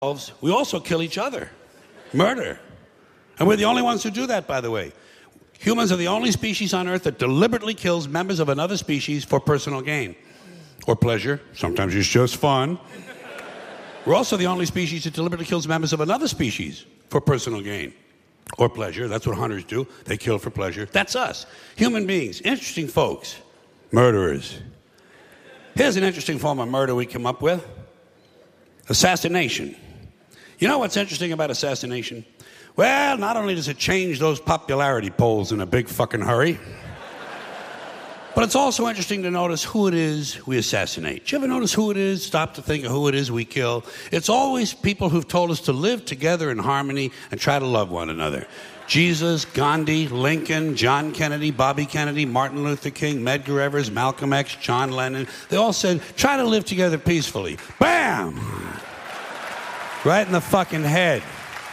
we also kill each other. Murder. And we're the only ones who do that, by the way. Humans are the only species on Earth that deliberately kills members of another species for personal gain. Or pleasure. Sometimes it's just fun. We're also the only species that deliberately kills members of another species for personal gain. Or pleasure. That's what hunters do. They kill for pleasure. That's us. Human beings. Interesting folks. Murderers. Here's an interesting form of murder we came up with. Assassination. You know what's interesting about assassination? Well, not only does it change those popularity polls in a big fucking hurry, but it's also interesting to notice who it is we assassinate. Do you ever notice who it is? Stop to think of who it is we kill. It's always people who've told us to live together in harmony and try to love one another. Jesus, Gandhi, Lincoln, John Kennedy, Bobby Kennedy, Martin Luther King, Medgar Evers, Malcolm X, John Lennon. They all said, try to live together peacefully. Bam! Right in the fucking head.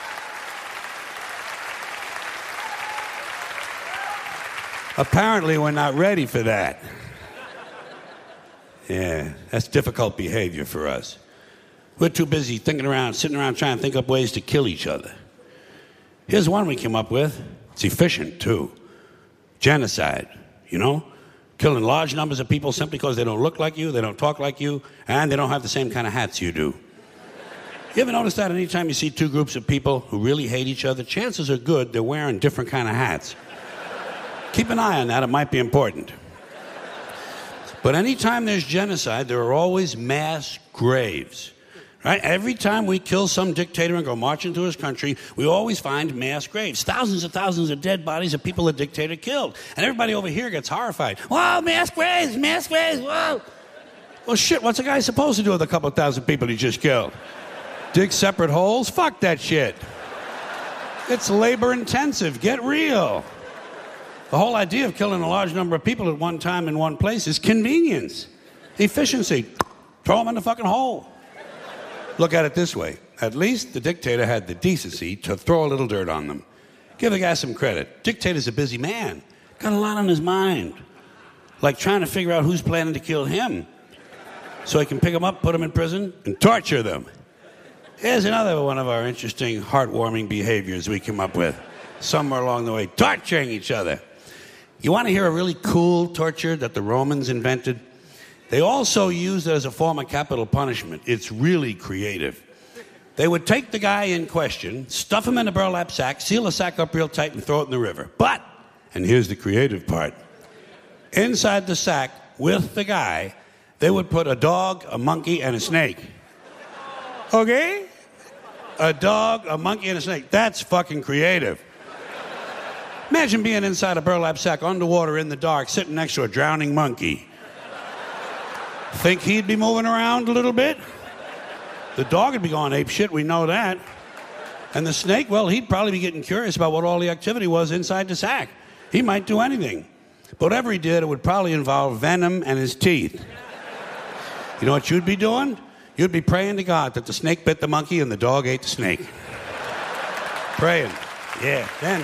Apparently, we're not ready for that. Yeah, that's difficult behavior for us. We're too busy sitting around trying to think up ways to kill each other. Here's one we came up with. It's efficient, too. Genocide, you know? Killing large numbers of people simply because they don't look like you, they don't talk like you, and they don't have the same kind of hats you do. You ever notice that anytime you see two groups of people who really hate each other, chances are good they're wearing different kind of hats. Keep an eye on that. It might be important. But anytime there's genocide, there are always mass graves. Right? Every time we kill some dictator and go march into his country, we always find mass graves. Thousands of dead bodies of people the dictator killed. And everybody over here gets horrified. Wow, mass graves, whoa. Well, shit, what's a guy supposed to do with a couple thousand people he just killed? Dig separate holes? Fuck that shit. It's labor intensive. Get real. The whole idea of killing a large number of people at one time in one place is convenience, efficiency. Throw them in the fucking hole. Look at it this way. At least the dictator had the decency to throw a little dirt on them. Give the guy some credit. Dictator's a busy man. Got a lot on his mind. Like trying to figure out who's planning to kill him. So he can pick them up, put them in prison, and torture them. Here's another one of our interesting, heartwarming behaviors we came up with. Somewhere along the way, torturing each other. You want to hear a really cool torture that the Romans invented? They also used it as a form of capital punishment. It's really creative. They would take the guy in question, stuff him in a burlap sack, seal the sack up real tight, and throw it in the river. But, and here's the creative part, inside the sack with the guy, they would put a dog, a monkey, and a snake. Okay? A dog, a monkey, and a snake. That's fucking creative. Imagine being inside a burlap sack underwater in the dark, sitting next to a drowning monkey. Think he'd be moving around a little bit? The dog would be going ape shit, we know that. And the snake, well, he'd probably be getting curious about what all the activity was inside the sack. He might do anything. But whatever he did, it would probably involve venom and his teeth. You know what you'd be doing? You'd be praying to God that the snake bit the monkey and the dog ate the snake. Praying. Yeah,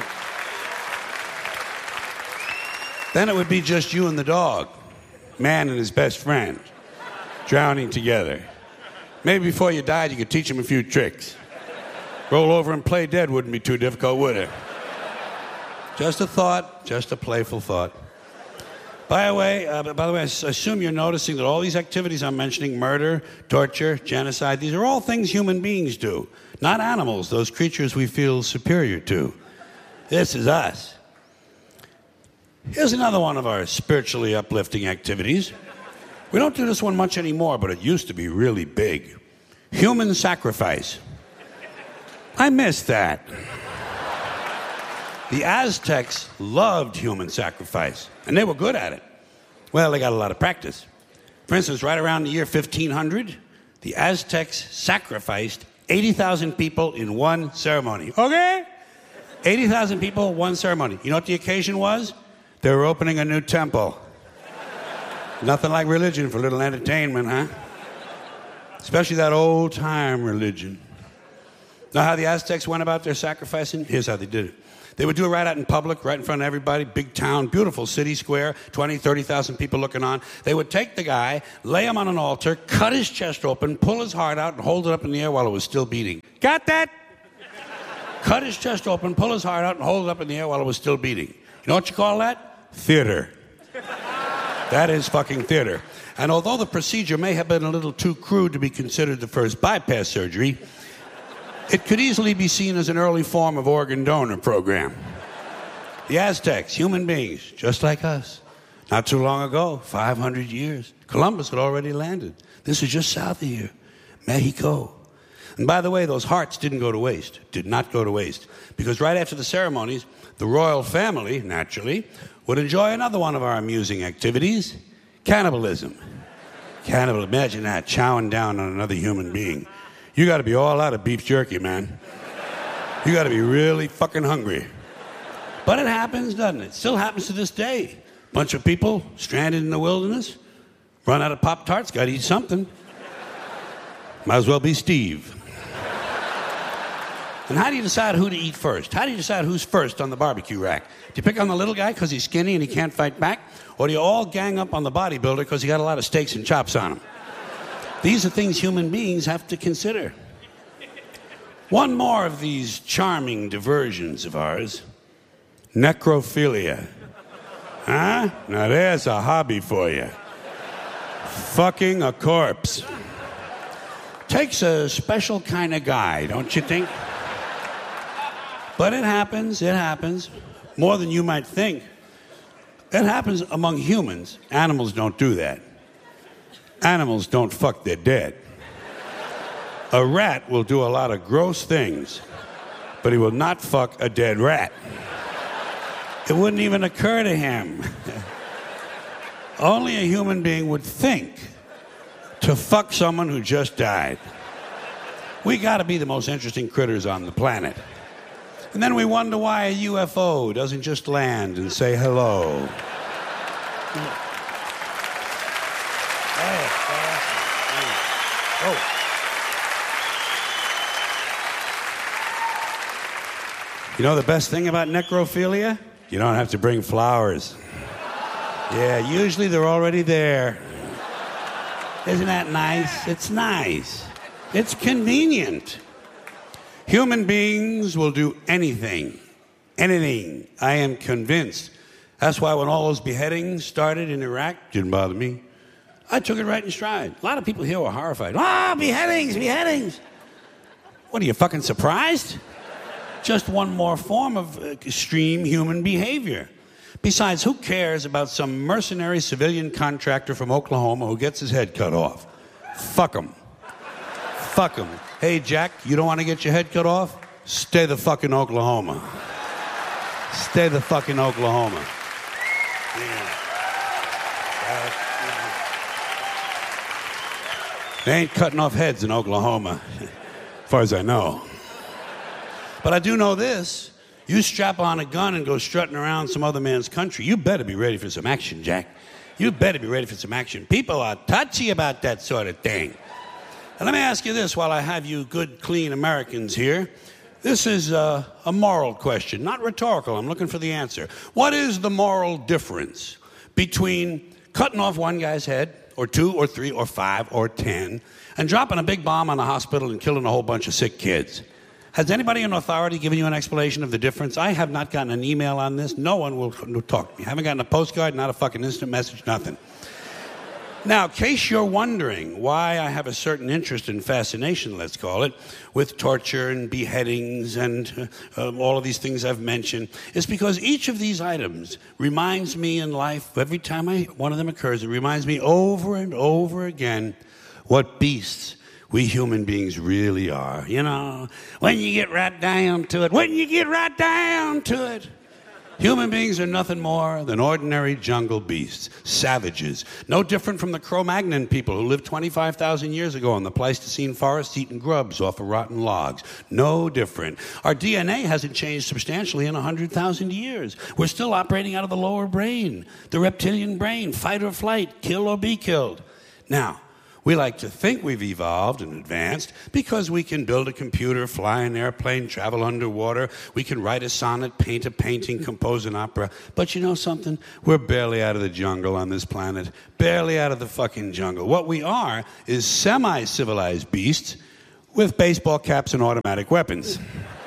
Then it would be just you and the dog, man and his best friend, drowning together. Maybe before you died, you could teach him a few tricks. Roll over and play dead wouldn't be too difficult, would it? Just a thought, just a playful thought. By the way, I assume you're noticing that all these activities I'm mentioning, murder, torture, genocide, these are all things human beings do, not animals, those creatures we feel superior to. This is us. Here's another one of our spiritually uplifting activities. We don't do this one much anymore, but it used to be really big. Human sacrifice. I miss that. The Aztecs loved human sacrifice, and they were good at it. Well, they got a lot of practice. For instance, right around the year 1500, the Aztecs sacrificed 80,000 people in one ceremony. Okay? 80,000 people, one ceremony. You know what the occasion was? They were opening a new temple. Nothing like religion for a little entertainment, huh? Especially that old-time religion. Know how the Aztecs went about their sacrificing? Here's how they did it. They would do it right out in public, right in front of everybody, big town, beautiful city square, 20, 30,000 people looking on. They would take the guy, lay him on an altar, cut his chest open, pull his heart out, and hold it up in the air while it was still beating. Got that? Cut his chest open, pull his heart out, and hold it up in the air while it was still beating. You know what you call that? Theater. That is fucking theater. And although the procedure may have been a little too crude to be considered the first bypass surgery, it could easily be seen as an early form of organ donor program. The Aztecs, human beings, just like us. Not too long ago, 500 years, Columbus had already landed. This is just south of here, Mexico. And by the way, those hearts did not go to waste. Because right after the ceremonies, the royal family, naturally, would enjoy another one of our amusing activities, cannibalism. Imagine that, chowing down on another human being. You got to be all out of beef jerky, man. You got to be really fucking hungry. But it happens, doesn't it? Still happens to this day. Bunch of people stranded in the wilderness, run out of Pop-Tarts, got to eat something. Might as well be Steve. And how do you decide who to eat first? How do you decide who's first on the barbecue rack? Do you pick on the little guy because he's skinny and he can't fight back? Or do you all gang up on the bodybuilder because he got a lot of steaks and chops on him? These are things human beings have to consider. One more of these charming diversions of ours. Necrophilia. Huh? Now there's a hobby for you. Fucking a corpse. Takes a special kind of guy, don't you think? But it happens. More than you might think. It happens among humans. Animals don't do that. Animals don't fuck their dead. A rat will do a lot of gross things, but he will not fuck a dead rat. It wouldn't even occur to him. Only a human being would think to fuck someone who just died. We gotta be the most interesting critters on the planet. And then we wonder why a UFO doesn't just land and say hello. Oh. You know the best thing about necrophilia? You don't have to bring flowers. Yeah, usually they're already there. Isn't that nice? It's nice. It's convenient. Human beings will do anything. Anything. I am convinced. That's why when all those beheadings started in Iraq, didn't bother me. I took it right in stride. A lot of people here were horrified. Beheadings. What, are you fucking surprised? Just one more form of extreme human behavior. Besides, who cares about some mercenary civilian contractor from Oklahoma who gets his head cut off? Fuck him. Hey, Jack, you don't want to get your head cut off? Stay the fuck in Oklahoma. Yeah. They ain't cutting off heads in Oklahoma, as far as I know. But I do know this. You strap on a gun and go strutting around some other man's country, you better be ready for some action, Jack. You better be ready for some action. People are touchy about that sort of thing. And let me ask you this while I have you good, clean Americans here. This is a moral question, not rhetorical. I'm looking for the answer. What is the moral difference between cutting off one guy's head, or 2, or 3, or 5, or 10, and dropping a big bomb on a hospital and killing a whole bunch of sick kids? Has anybody in authority given you an explanation of the difference? I have not gotten an email on this. No one will talk to me. I haven't gotten a postcard, not a fucking instant message, nothing. Now, in case you're wondering why I have a certain interest and fascination, let's call it, with torture and beheadings and all of these things I've mentioned, it's because each of these items reminds me in life, every time one of them occurs, it reminds me over and over again what beasts we human beings really are. You know, when you get right down to it, human beings are nothing more than ordinary jungle beasts, savages, no different from the Cro-Magnon people who lived 25,000 years ago in the Pleistocene forests eating grubs off of rotten logs. No different. Our DNA hasn't changed substantially in 100,000 years. We're still operating out of the lower brain, the reptilian brain, fight or flight, kill or be killed. Now, We like to think we've evolved and advanced because we can build a computer, fly an airplane, travel underwater. We can write a sonnet, paint a painting, compose an opera. But you know something? We're barely out of the jungle on this planet. Barely out of the fucking jungle. What we are is semi-civilized beasts with baseball caps and automatic weapons.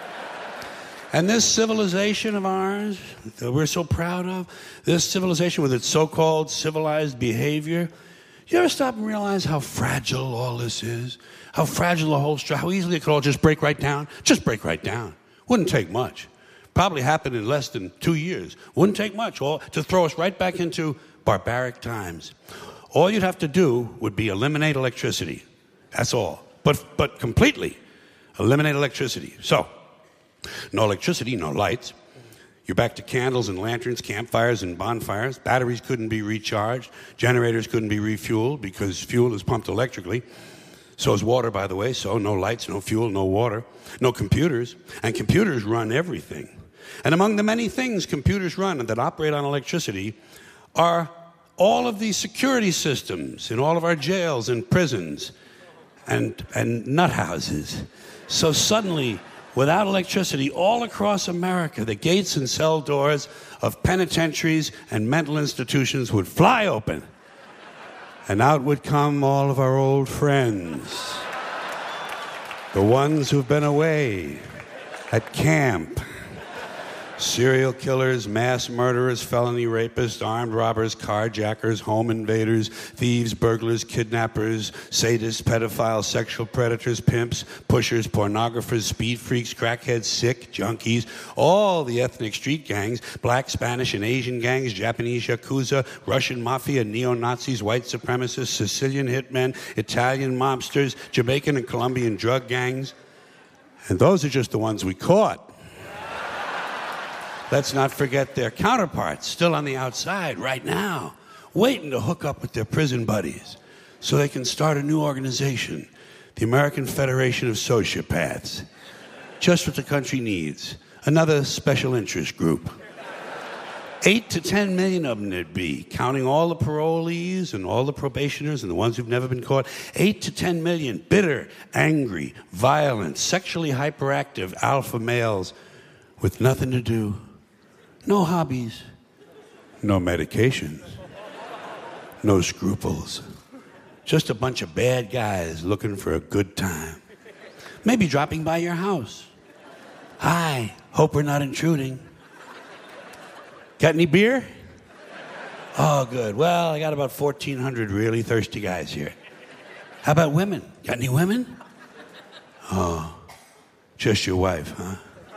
And this civilization of ours that we're so proud of, this civilization with its so-called civilized behavior, you ever stop and realize how fragile all this is? How fragile the whole structure, how easily it could all just break right down? Just break right down. Wouldn't take much. Probably happen in less than 2 years. Wouldn't take much all to throw us right back into barbaric times. All you'd have to do would be eliminate electricity. That's all. But completely eliminate electricity. So, no electricity, no lights. You're back to candles and lanterns, campfires and bonfires. Batteries couldn't be recharged. Generators couldn't be refueled because fuel is pumped electrically. So is water, by the way. So no lights, no fuel, no water, no computers. And computers run everything. And among the many things computers run that operate on electricity are all of these security systems in all of our jails and prisons and nut houses. So suddenly, without electricity, all across America, the gates and cell doors of penitentiaries and mental institutions would fly open. And out would come all of our old friends. The ones who've been away at camp. Serial killers, mass murderers, felony rapists, armed robbers, carjackers, home invaders, thieves, burglars, kidnappers, sadists, pedophiles, sexual predators, pimps, pushers, pornographers, speed freaks, crackheads, sick, junkies, all the ethnic street gangs, black, Spanish, and Asian gangs, Japanese Yakuza, Russian mafia, neo-Nazis, white supremacists, Sicilian hitmen, Italian mobsters, Jamaican and Colombian drug gangs. And those are just the ones we caught. Let's not forget their counterparts, still on the outside right now, waiting to hook up with their prison buddies so they can start a new organization, the American Federation of Sociopaths. Just what the country needs, another special interest group. 8 to 10 million of them there'd be, counting all the parolees and all the probationers and the ones who've never been caught. 8 to 10 million bitter, angry, violent, sexually hyperactive alpha males with nothing to do. No hobbies, no medications, no scruples. Just a bunch of bad guys looking for a good time. Maybe dropping by your house. Hi, hope we're not intruding. Got any beer? Oh, good. Well, I got about 1,400 really thirsty guys here. How about women? Got any women? Oh, just your wife, huh?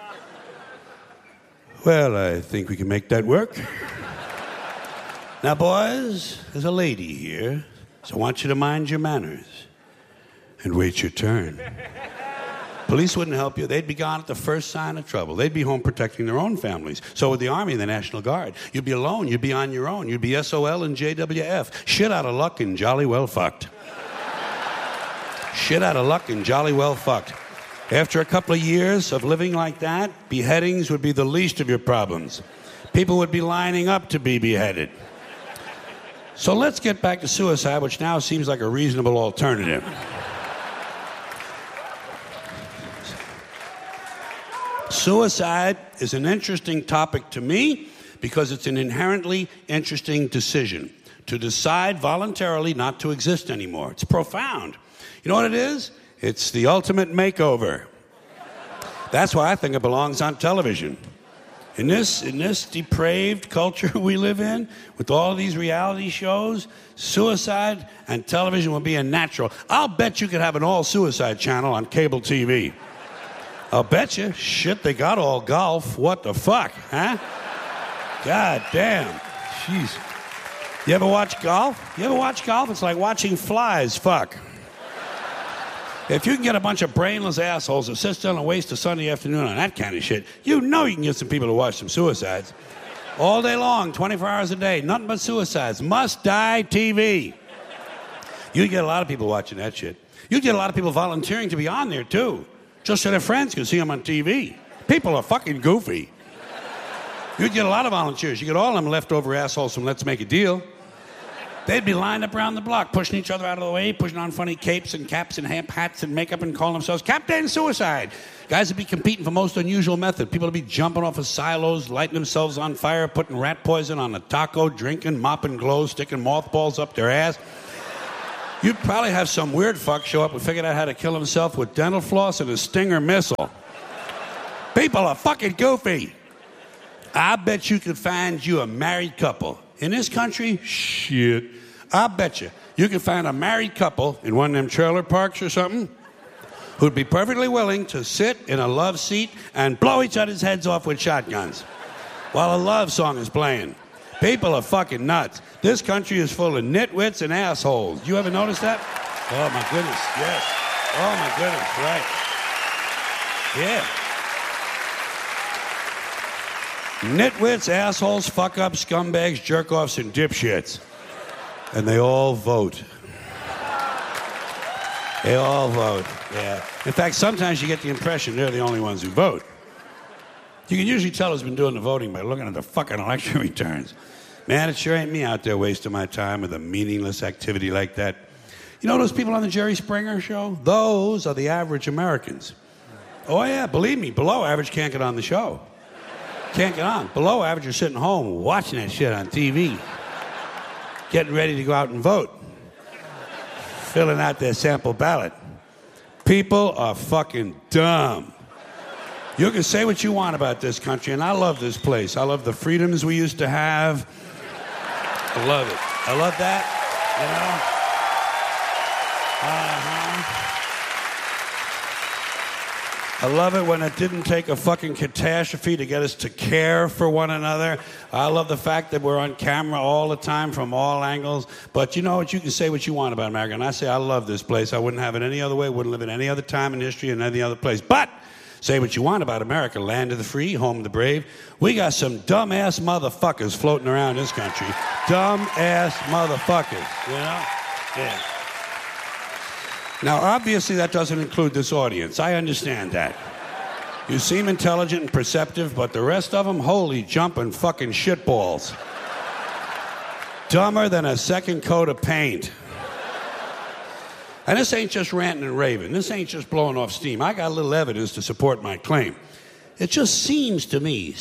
Well, I think we can make that work. Now, boys, there's a lady here, so I want you to mind your manners and wait your turn. Police wouldn't help you. They'd be gone at the first sign of trouble. They'd be home protecting their own families. So would the Army and the National Guard. You'd be alone. You'd be on your own. You'd be SOL and JWF. Shit out of luck and jolly well fucked. Shit out of luck and jolly well fucked. After a couple of years of living like that, beheadings would be the least of your problems. People would be lining up to be beheaded. So let's get back to suicide, which now seems like a reasonable alternative. Suicide is an interesting topic to me because it's an inherently interesting decision. To decide voluntarily not to exist anymore. It's profound. You know what it is? It's the ultimate makeover. That's why I think it belongs on television. In this depraved culture we live in, with all of these reality shows, suicide and television will be a natural. I'll bet you could have an all-suicide channel on cable TV. I'll bet you. Shit, they got all golf. What the fuck, huh? God damn. Jeez. You ever watch golf? It's like watching flies fuck. If you can get a bunch of brainless assholes to sit still and waste a Sunday afternoon on that kind of shit, you know you can get some people to watch some suicides. All day long, 24 hours a day, nothing but suicides. Must die TV. You'd get a lot of people watching that shit. You'd get a lot of people volunteering to be on there, too. Just so their friends could see them on TV. People are fucking goofy. You'd get a lot of volunteers. You get all them leftover assholes from Let's Make a Deal. They'd be lined up around the block, pushing each other out of the way, pushing on funny capes and caps and hats and makeup and calling themselves Captain Suicide. Guys would be competing for most unusual method. People would be jumping off of silos, lighting themselves on fire, putting rat poison on a taco, drinking, mopping glows, sticking mothballs up their ass. You'd probably have some weird fuck show up and figure out how to kill himself with dental floss and a Stinger missile. People are fucking goofy. I bet you could find you a married couple. In this country, shit. I bet you could find a married couple in one of them trailer parks or something who'd be perfectly willing to sit in a love seat and blow each other's heads off with shotguns while a love song is playing. People are fucking nuts. This country is full of nitwits and assholes. You ever notice that? Oh, my goodness, yes. Oh, my goodness, right. Yeah. Nitwits, assholes, fuck-ups, scumbags, jerk-offs, and dipshits. And they all vote. They all vote, yeah. In fact, sometimes you get the impression they're the only ones who vote. You can usually tell who's been doing the voting by looking at the fucking election returns. Man, it sure ain't me out there wasting my time with a meaningless activity like that. You know those people on the Jerry Springer show? Those are the average Americans. Oh, yeah, believe me, below average can't get on the show. Can't get on. Below average are sitting home watching that shit on TV, getting ready to go out and vote, filling out their sample ballot. People are fucking dumb. You can say what you want about this country, and I love this place. I love the freedoms we used to have. I love it. I love that, you know? I love it when it didn't take a fucking catastrophe to get us to care for one another. I love the fact that we're on camera all the time from all angles. But you know what? You can say what you want about America. And I say I love this place. I wouldn't have it any other way. Wouldn't live it any other time in history in any other place. But say what you want about America. Land of the free, home of the brave. We got some dumb-ass motherfuckers floating around this country. Dumb-ass motherfuckers, you know? Yeah. Now, obviously, that doesn't include this audience. I understand that. You seem intelligent and perceptive, but the rest of them, holy jumping fucking shitballs. Dumber than a second coat of paint. And this ain't just ranting and raving. This ain't just blowing off steam. I got a little evidence to support my claim. It just seems to me,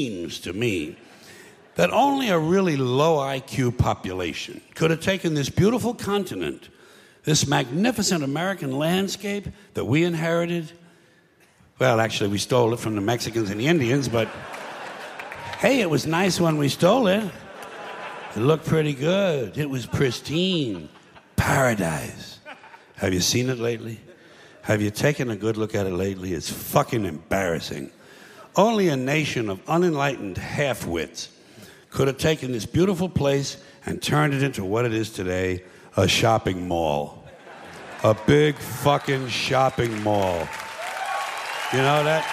that only a really low IQ population could have taken this beautiful continent, this magnificent American landscape that we inherited. Well, actually, we stole it from the Mexicans and the Indians, but hey, it was nice when we stole it. It looked pretty good. It was pristine. Paradise. Have you seen it lately? Have you taken a good look at it lately? It's fucking embarrassing. Only a nation of unenlightened half-wits could have taken this beautiful place and turned it into what it is today, a shopping mall. A big fucking shopping mall. You know that?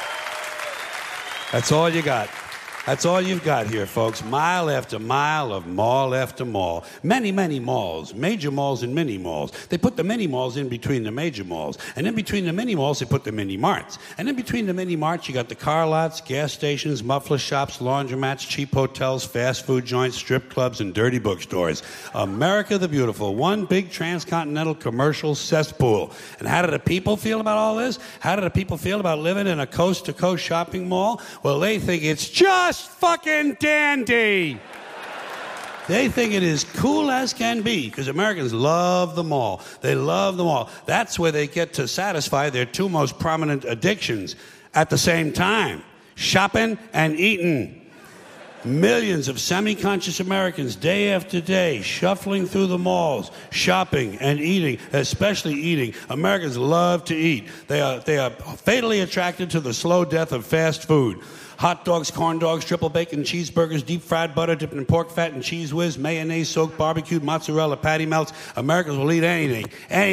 That's all you got. That's all you've got here, folks. Mile after mile of mall after mall. Many, many malls. Major malls and mini malls. They put the mini malls in between the major malls. And in between the mini malls, they put the mini marts. And in between the mini marts, you got the car lots, gas stations, muffler shops, laundromats, cheap hotels, fast food joints, strip clubs, and dirty bookstores. America the Beautiful. One big transcontinental commercial cesspool. And how do the people feel about all this? How do the people feel about living in a coast-to-coast shopping mall? Well, they think it's just fucking dandy. They think it is cool as can be because Americans love the mall. They love the mall. That's where they get to satisfy their two most prominent addictions at the same time: shopping and eating. Millions of semi-conscious Americans, day after day, shuffling through the malls, shopping and eating, especially eating. Americans love to eat. They are fatally attracted to the slow death of fast food. Hot dogs, corn dogs, triple bacon cheeseburgers, deep fried butter dipped in pork fat and cheese whiz, mayonnaise soaked barbecued mozzarella patty melts. Americans will eat anything.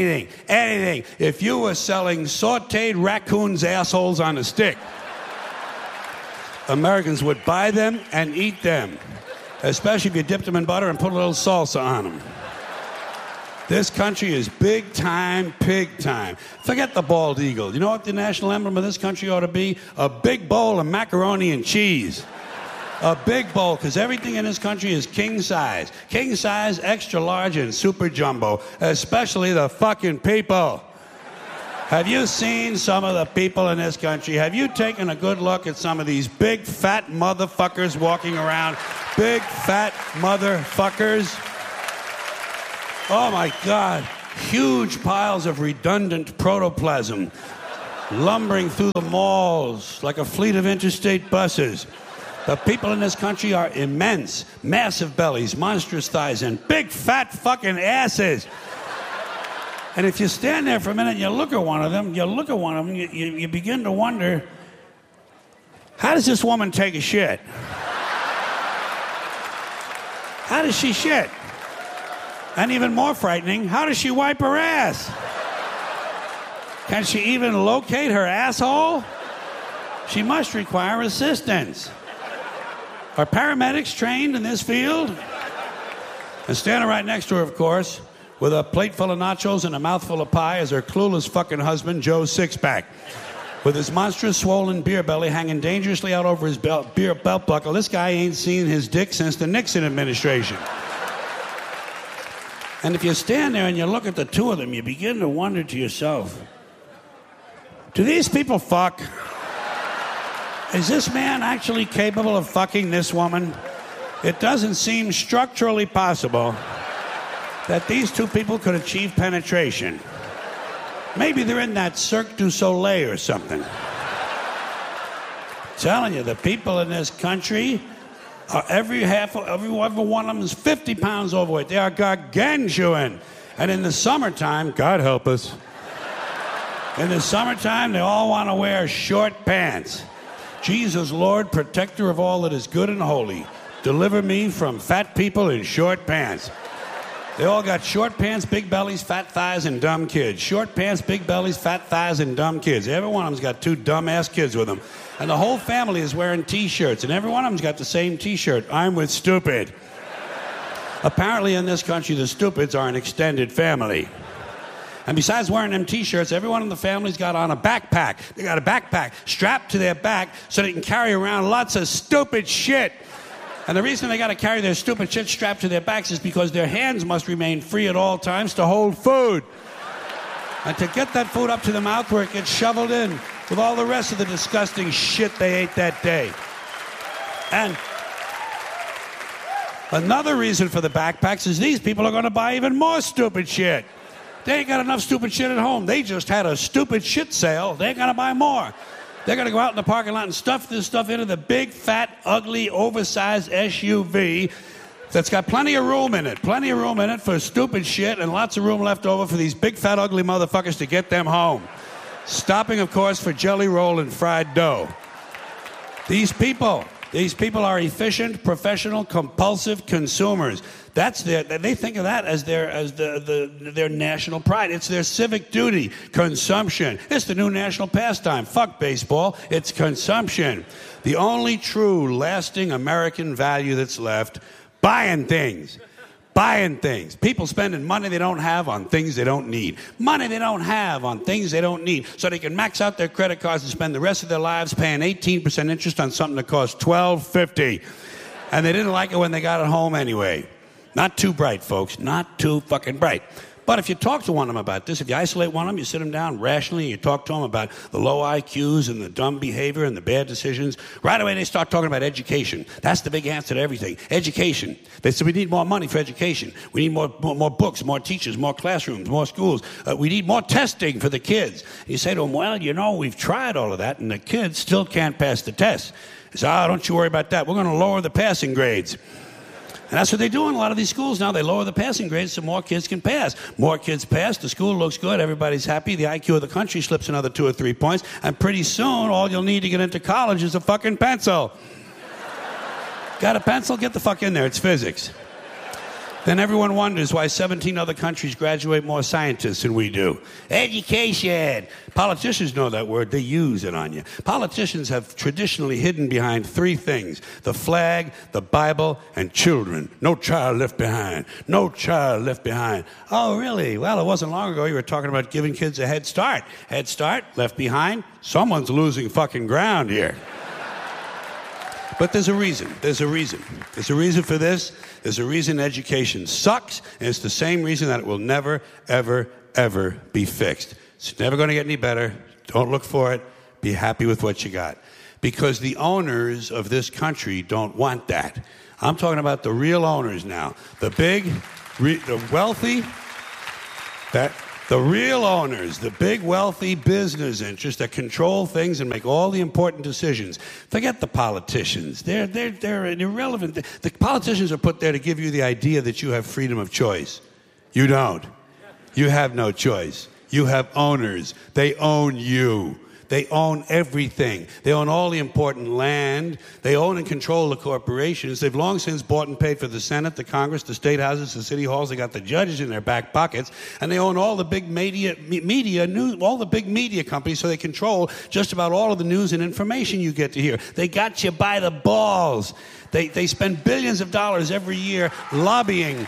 If you were selling sauteed raccoons' assholes on a stick, Americans would buy them and eat them, especially if you dipped them in butter and put a little salsa on them. This country is big time, pig time. Forget the bald eagle. You know what the national emblem of this country ought to be? A big bowl of macaroni and cheese. A big bowl, because everything in this country is king size. King size, extra large, and super jumbo. Especially the fucking people. Have you seen some of the people in this country? Have you taken a good look at some of these big fat motherfuckers walking around? Big fat motherfuckers. Oh my God. Huge piles of redundant protoplasm lumbering through the malls like a fleet of interstate buses. The people in this country are immense, massive bellies, monstrous thighs, and big fat fucking asses. And if you stand there for a minute and you look at one of them, you begin to wonder, how does this woman take a shit? How does she shit? And even more frightening, how does she wipe her ass? Can she even locate her asshole? She must require assistance. Are paramedics trained in this field? And standing right next to her, of course, with a plate full of nachos and a mouthful of pie, is her clueless fucking husband, Joe Sixpack. With his monstrous swollen beer belly hanging dangerously out over his belt buckle, this guy ain't seen his dick since the Nixon administration. And if you stand there and you look at the two of them, you begin to wonder to yourself, do these people fuck? Is this man actually capable of fucking this woman? It doesn't seem structurally possible that these two people could achieve penetration. Maybe they're in that Cirque du Soleil or something. Telling you, the people in this country are every one of them is 50 pounds overweight. They are gargantuan. And in the summertime, God help us, in the summertime, they all want to wear short pants. Jesus, Lord, protector of all that is good and holy, deliver me from fat people in short pants. They all got short pants, big bellies, fat thighs, and dumb kids. Short pants, big bellies, fat thighs, and dumb kids. Every one of them's got two dumb-ass kids with them. And the whole family is wearing T-shirts, and every one of them's got the same T-shirt. I'm with stupid. Apparently in this country, the stupids are an extended family. And besides wearing them T-shirts, everyone in the family's got on a backpack. They got a backpack strapped to their back so they can carry around lots of stupid shit. And the reason they got to carry their stupid shit strapped to their backs is because their hands must remain free at all times to hold food. And to get that food up to the mouth where it gets shoveled in with all the rest of the disgusting shit they ate that day. And another reason for the backpacks is these people are going to buy even more stupid shit. They ain't got enough stupid shit at home. They just had a stupid shit sale. They're going to buy more. They're going to go out in the parking lot and stuff this stuff into the big, fat, ugly, oversized SUV that's got plenty of room in it. Plenty of room in it for stupid shit and lots of room left over for these big, fat, ugly motherfuckers to get them home. Stopping, of course, for jelly roll and fried dough. These people are efficient, professional, compulsive consumers. They think of that as their national pride. It's their civic duty. Consumption. It's the new national pastime. Fuck baseball. It's consumption. The only true, lasting American value that's left, buying things. Buying things. People spending money they don't have on things they don't need. Money they don't have on things they don't need. So they can max out their credit cards and spend the rest of their lives paying 18% interest on something that costs $12.50. And they didn't like it when they got it home anyway. Not too bright, folks. Not too fucking bright. But if you talk to one of them about this, if you isolate one of them, you sit them down rationally, and you talk to them about the low IQs and the dumb behavior and the bad decisions, right away they start talking about education. That's the big answer to everything. Education. They say we need more money for education. We need more books, more teachers, more classrooms, more schools. We need more testing for the kids. And you say to them, well, you know, we've tried all of that, and the kids still can't pass the test. They say, don't you worry about that. We're going to lower the passing grades. And that's what they do in a lot of these schools now. They lower the passing grades so more kids can pass. More kids pass, the school looks good, everybody's happy, the IQ of the country slips another 2 or 3 points, and pretty soon all you'll need to get into college is a fucking pencil. Got a pencil? Get the fuck in there, it's physics. Then everyone wonders why 17 other countries graduate more scientists than we do. Education. Politicians know that word. They use it on you. Politicians have traditionally hidden behind 3 things: the flag, the Bible, and children. No child left behind. No child left behind. Oh, really? Well, it wasn't long ago you were talking about giving kids a head start. Head start, left behind. Someone's losing fucking ground here. But there's a reason. There's a reason. There's a reason for this. There's a reason education sucks, and it's the same reason that it will never, ever, ever be fixed. It's never going to get any better. Don't look for it. Be happy with what you got. Because the owners of this country don't want that. I'm talking about the real owners now. The big, the wealthy, the real owners, the big wealthy business interests that control things and make all the important decisions. Forget the politicians. They're irrelevant. The politicians are put there to give you the idea that you have freedom of choice. You don't. You have no choice. You have owners. They own you. They own everything. They own all the important land. They own and control the corporations. They've long since bought and paid for the Senate, the Congress, the state houses, the city halls. They got the judges in their back pockets. And they own all the big media news, all the big media companies, so they control just about all of the news and information you get to hear. They got you by the balls. They spend billions of dollars every year lobbying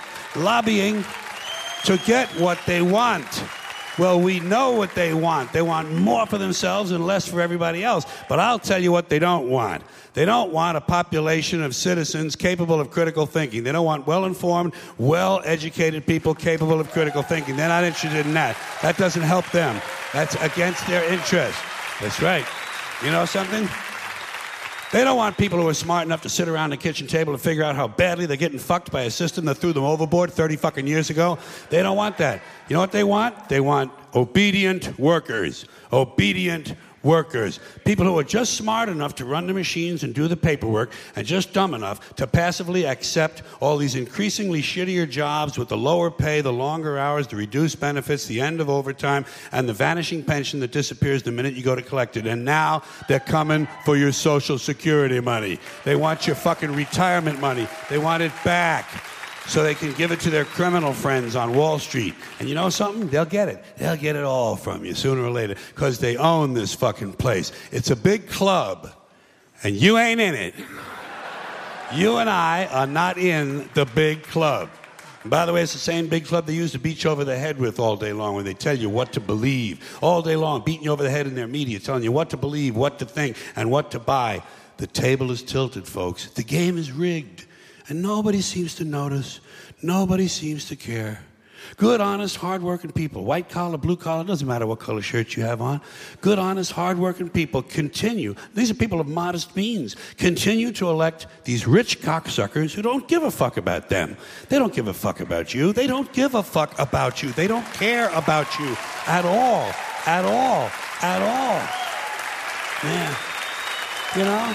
to get what they want. Well, we know what they want. They want more for themselves and less for everybody else. But I'll tell you what they don't want. They don't want a population of citizens capable of critical thinking. They don't want well-informed, well-educated people capable of critical thinking. They're not interested in that. That doesn't help them. That's against their interest. That's right. You know something? They don't want people who are smart enough to sit around the kitchen table and figure out how badly they're getting fucked by a system that threw them overboard 30 fucking years ago. They don't want that. You know what they want? They want obedient workers. Obedient workers. People who are just smart enough to run the machines and do the paperwork and just dumb enough to passively accept all these increasingly shittier jobs with the lower pay, the longer hours, the reduced benefits, the end of overtime, and the vanishing pension that disappears the minute you go to collect it. And now they're coming for your Social Security money. They want your fucking retirement money. They want it back, so they can give it to their criminal friends on Wall Street. And you know something? They'll get it. They'll get it all from you sooner or later, because they own this fucking place. It's a big club, and you ain't in it. You and I are not in the big club. And by the way, it's the same big club they used to beat you over the head with all day long, when they tell you what to believe. All day long, beating you over the head in their media, telling you what to believe, what to think, and what to buy. The table is tilted, folks. The game is rigged. And nobody seems to notice. Nobody seems to care. Good, honest, hard-working people, white collar, blue collar, doesn't matter what color shirt you have on. Good, honest, hard-working people continue. These are people of modest means. Continue to elect these rich cocksuckers who don't give a fuck about them. They don't give a fuck about you. They don't give a fuck about you. They don't care about you at all. At all. At all. Man. You know?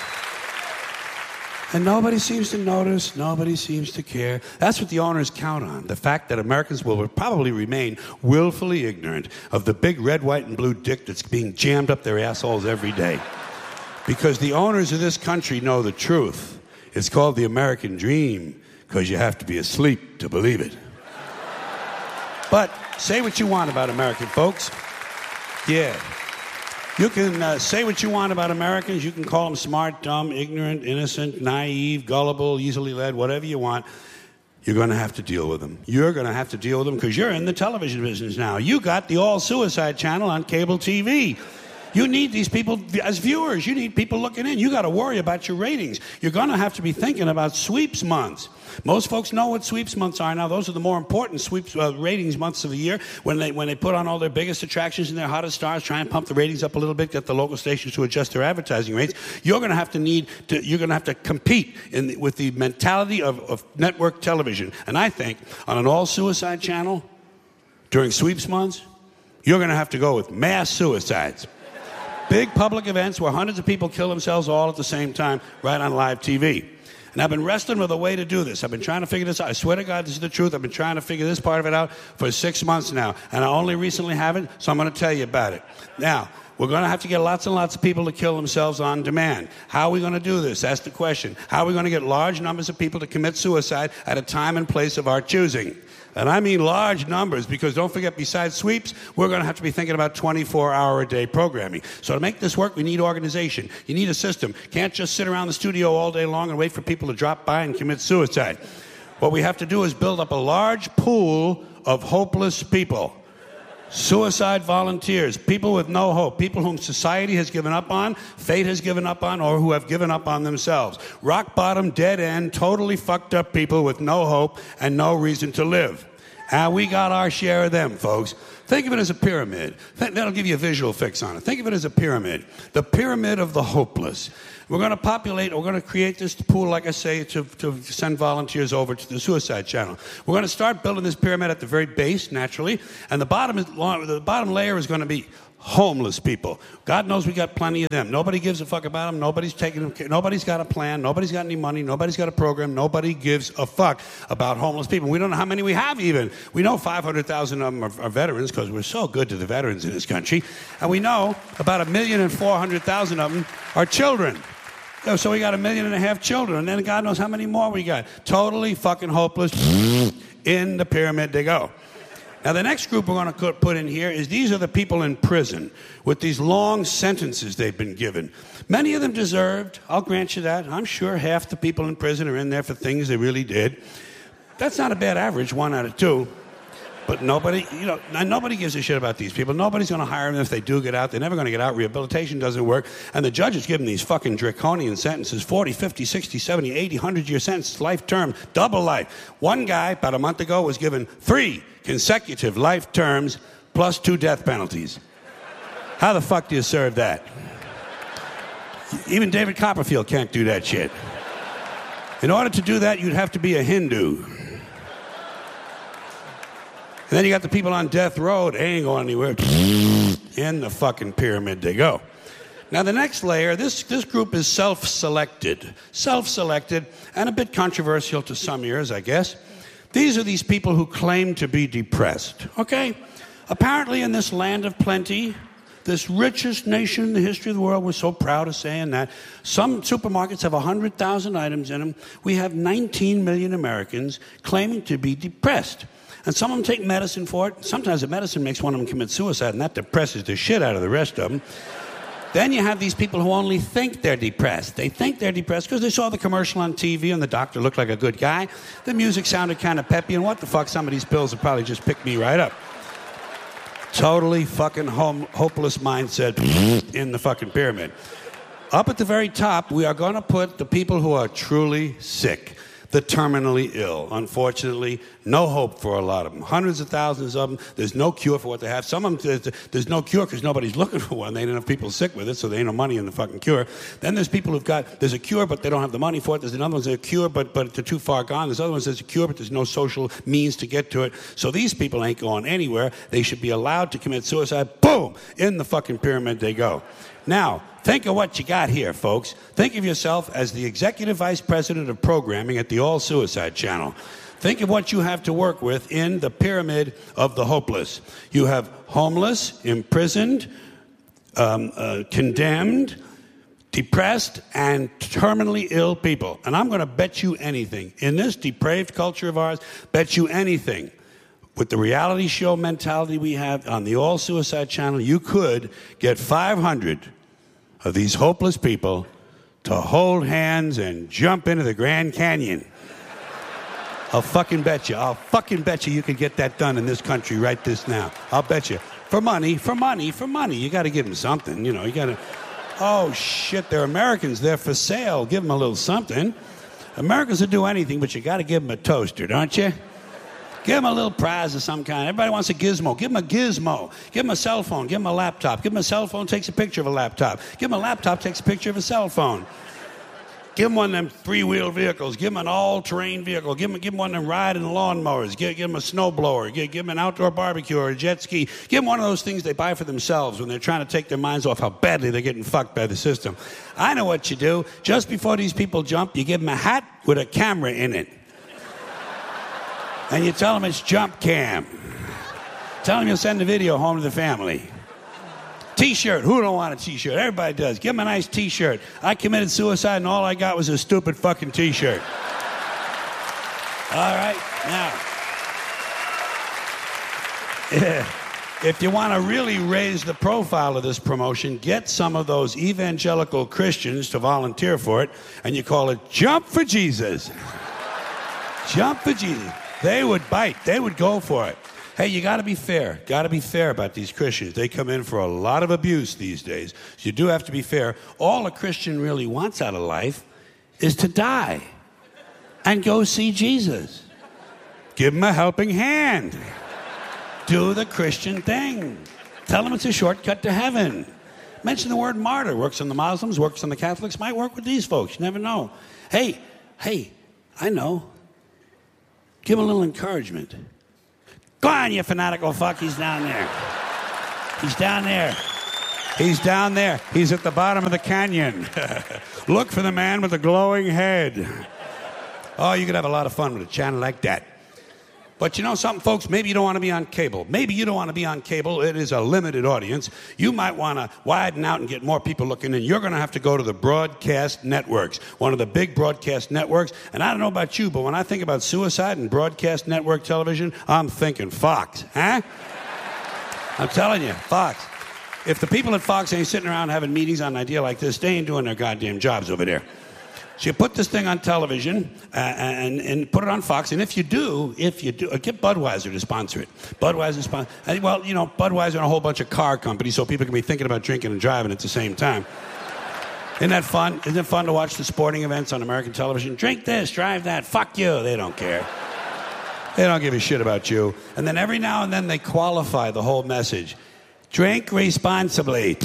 And nobody seems to notice, nobody seems to care. That's what the owners count on, the fact that Americans will probably remain willfully ignorant of the big red, white, and blue dick that's being jammed up their assholes every day. Because the owners of this country know the truth. It's called the American dream, because you have to be asleep to believe it. But say what you want about American folks. Yeah. You can say what you want about Americans. You can call them smart, dumb, ignorant, innocent, naive, gullible, easily led, whatever you want. You're going to have to deal with them. You're going to have to deal with them because you're in the television business now. You got the all-suicide channel on cable TV. You need these people as viewers. You need people looking in. You got to worry about your ratings. You're going to have to be thinking about sweeps months. Most folks know what sweeps months are now. Those are the more important sweeps ratings months of the year, when they put on all their biggest attractions and their hottest stars, try and pump the ratings up a little bit, get the local stations to adjust their advertising rates. You're going to have to compete with the mentality of network television. And I think on an all-suicide channel during sweeps months, you're going to have to go with mass suicides. Big public events where hundreds of people kill themselves all at the same time, right on live TV. And I've been wrestling with a way to do this. I've been trying to figure this out. I swear to God, this is the truth. I've been trying to figure this part of it out for 6 months now. And I only recently have it, so I'm going to tell you about it. Now, we're going to have to get lots and lots of people to kill themselves on demand. How are we going to do this? That's the question. How are we going to get large numbers of people to commit suicide at a time and place of our choosing? And I mean large numbers, because don't forget, besides sweeps, we're going to have to be thinking about 24-hour-a-day programming. So to make this work, we need organization. You need a system. Can't just sit around the studio all day long and wait for people to drop by and commit suicide. What we have to do is build up a large pool of hopeless people. Suicide volunteers, people with no hope, people whom society has given up on, fate has given up on, or who have given up on themselves. Rock bottom, dead end, totally fucked up people with no hope and no reason to live. And we got our share of them, folks. Think of it as a pyramid. That'll give you a visual fix on it. Think of it as a pyramid. The pyramid of the hopeless. We're going to create this pool, like I say, to send volunteers over to the Suicide Channel. We're going to start building this pyramid at the very base, naturally, and the bottom layer is going to be homeless people. God knows we got plenty of them. Nobody gives a fuck about them. Nobody's taking them. Nobody's got a plan. Nobody's got any money. Nobody's got a program. Nobody gives a fuck about homeless people. We don't know how many we have even. We know 500,000 of them are veterans because we're so good to the veterans in this country. And we know about 1,400,000 of them are children. So we got 1.5 million children. And then God knows how many more we got. Totally fucking hopeless. In the pyramid they go. Now, the next group we're going to put in here is these are the people in prison with these long sentences they've been given. Many of them deserved. I'll grant you that. I'm sure half the people in prison are in there for things they really did. That's not a bad average, 1 out of 2. But nobody gives a shit about these people. Nobody's going to hire them if they do get out. They're never going to get out. Rehabilitation doesn't work. And the judges give them these fucking draconian sentences, 40, 50, 60, 70, 80, 100-year sentences, life term, double life. One guy, about a month ago, was given 3 consecutive life terms plus 2 death penalties. How the fuck do you serve that? Even David Copperfield can't do that shit. In order to do that, you'd have to be a Hindu. And then you got the people on death row. They ain't going anywhere. In the fucking pyramid they go. Now, the next layer, this group is self-selected. Self-selected and a bit controversial to some ears, I guess. These are these people who claim to be depressed, okay? Apparently in this land of plenty, this richest nation in the history of the world, we're so proud of saying that, some supermarkets have 100,000 items in them. We have 19 million Americans claiming to be depressed. And some of them take medicine for it. Sometimes the medicine makes one of them commit suicide, and that depresses the shit out of the rest of them. Then you have these people who only think they're depressed. They think they're depressed because they saw the commercial on TV and the doctor looked like a good guy. The music sounded kind of peppy, and what the fuck, some of these pills will probably just pick me right up. Totally fucking hopeless mindset in the fucking pyramid. Up at the very top, we are going to put the people who are truly sick. The terminally ill. Unfortunately, no hope for a lot of them. Hundreds of thousands of them. There's no cure for what they have. Some of them, there's no cure because nobody's looking for one. They ain't enough people sick with it, so there ain't no money in the fucking cure. Then there's people who've got, there's a cure, but they don't have the money for it. There's another one that's a cure, but they're too far gone. There's other ones that's a cure, but there's no social means to get to it. So these people ain't going anywhere. They should be allowed to commit suicide. Boom! In the fucking pyramid they go. Now, think of what you got here, folks. Think of yourself as the executive vice president of programming at the All Suicide Channel. Think of what you have to work with in the pyramid of the hopeless. You have homeless, imprisoned, condemned, depressed, and terminally ill people. And I'm going to bet you anything. In this depraved culture of ours, bet you anything. With the reality show mentality we have on the All Suicide Channel, you could get 500 of these hopeless people to hold hands and jump into the Grand Canyon. I'll fucking bet you you could get that done in this country right this now. I'll bet you. For money. You got to give them something, you got to... Oh, shit, they're Americans. They're for sale. Give them a little something. Americans will do anything, but you got to give them a toaster, don't you? Give them a little prize of some kind. Everybody wants a gizmo. Give them a gizmo. Give them a cell phone. Give them a laptop. Give them a cell phone, takes a picture of a laptop. Give them a laptop, takes a picture of a cell phone. Give them one of them three-wheel vehicles. Give them an all-terrain vehicle. Give them one of them riding lawnmowers. Give them a snowblower. Give them an outdoor barbecue or a jet ski. Give them one of those things they buy for themselves when they're trying to take their minds off how badly they're getting fucked by the system. I know what you do. Just before these people jump, you give them a hat with a camera in it. And you tell them it's jump cam. Tell them you'll send the video home to the family. T-shirt. Who don't want a T-shirt? Everybody does. Give them a nice T-shirt. I committed suicide and all I got was a stupid fucking T-shirt. All right. Now, if you want to really raise the profile of this promotion, get some of those evangelical Christians to volunteer for it, and you call it Jump for Jesus. Jump for Jesus. They would bite. They would go for it. Hey, you got to be fair. Got to be fair about these Christians. They come in for a lot of abuse these days. So you do have to be fair. All a Christian really wants out of life is to die and go see Jesus. Give him a helping hand. Do the Christian thing. Tell them it's a shortcut to heaven. Mention the word martyr. Works on the Muslims, works on the Catholics, might work with these folks. You never know. Hey, I know. Give him a little encouragement. Go on, you fanatical fuck. He's down there. He's down there. He's down there. He's at the bottom of the canyon. Look for the man with the glowing head. Oh, you could have a lot of fun with a channel like that. But you know something, folks? Maybe you don't want to be on cable. Maybe you don't want to be on cable. It is a limited audience. You might want to widen out and get more people looking in. You're going to have to go to the broadcast networks, one of the big broadcast networks. And I don't know about you, but when I think about suicide and broadcast network television, I'm thinking Fox, huh? I'm telling you, Fox. If the people at Fox ain't sitting around having meetings on an idea like this, they ain't doing their goddamn jobs over there. So you put this thing on television and put it on Fox. And if you do, get Budweiser to sponsor it. Budweiser sponsor. Well, you know, Budweiser and a whole bunch of car companies, so people can be thinking about drinking and driving at the same time. Isn't that fun? Isn't it fun to watch the sporting events on American television? Drink this, drive that. Fuck you. They don't care. They don't give a shit about you. And then every now and then they qualify the whole message. Drink responsibly.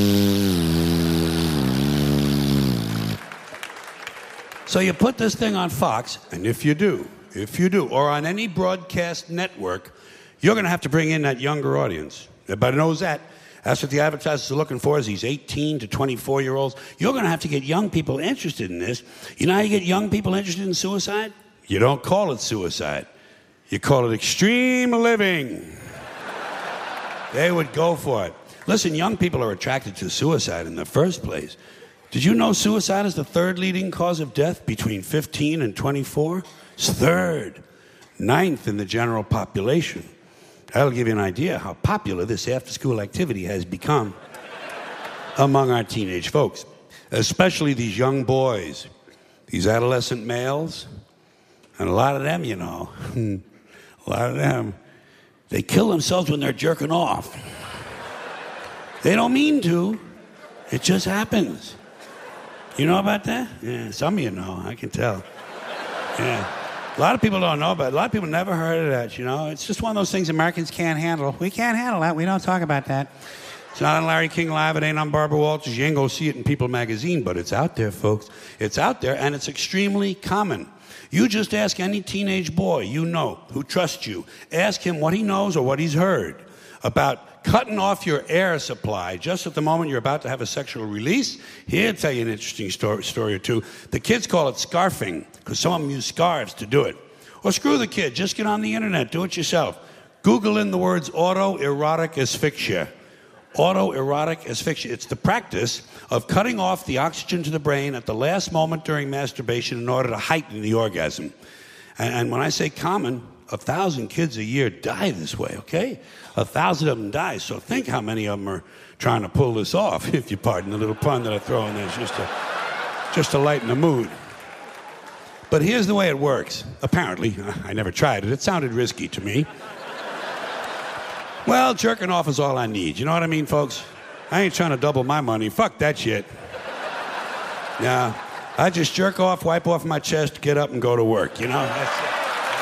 So you put this thing on Fox, and if you do, or on any broadcast network, you're going to have to bring in that younger audience. Everybody knows that. That's what the advertisers are looking for, is these 18 to 24-year-olds. You're going to have to get young people interested in this. You know how you get young people interested in suicide? You don't call it suicide. You call it extreme living. They would go for it. Listen, young people are attracted to suicide in the first place. Did you know suicide is the third leading cause of death between 15 and 24? It's third. Ninth in the general population. That'll give you an idea how popular this after-school activity has become among our teenage folks, especially these young boys, these adolescent males, and a lot of them, you know, a lot of them, they kill themselves when they're jerking off. They don't mean to. It just happens. You know about that? Yeah, some of you know. I can tell. Yeah. A lot of people don't know about it. A lot of people never heard of that, you know. It's just one of those things Americans can't handle. We can't handle that. We don't talk about that. It's not on Larry King Live. It ain't on Barbara Walters. You ain't going to see it in People magazine, but it's out there, folks. It's out there, and it's extremely common. You just ask any teenage boy you know who trusts you. Ask him what he knows or what he's heard about cutting off your air supply just at the moment you're about to have a sexual release. He'll tell you an interesting story or two. The kids call it scarfing because some of them use scarves to do it. Or screw the kid. Just get on the internet. Do it yourself. Google in the words autoerotic asphyxia. Autoerotic asphyxia. It's the practice of cutting off the oxygen to the brain at the last moment during masturbation in order to heighten the orgasm. And when I say common, 1,000 kids a year die this way, okay? 1,000 of them die. So think how many of them are trying to pull this off, if you pardon the little pun that I throw in there, just to lighten the mood. But here's the way it works. Apparently, I never tried it. It sounded risky to me. Well, jerking off is all I need. You know what I mean, folks? I ain't trying to double my money. Fuck that shit. Yeah, I just jerk off, wipe off my chest, get up and go to work, you know? That's it.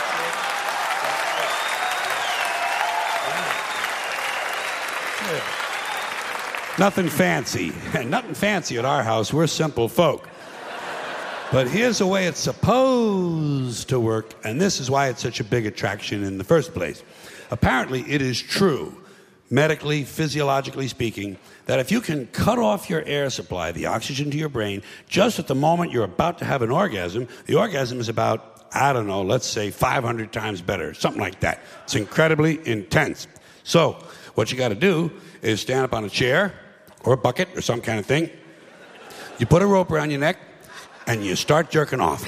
Nothing fancy. Nothing fancy at our house. We're simple folk. But here's the way it's supposed to work, and this is why it's such a big attraction in the first place. Apparently, it is true, medically, physiologically speaking, that if you can cut off your air supply, the oxygen to your brain, just at the moment you're about to have an orgasm, the orgasm is about, I don't know, let's say 500 times better, something like that. It's incredibly intense. So, what you got to do is stand up on a chair or a bucket or some kind of thing. You put a rope around your neck, and you start jerking off.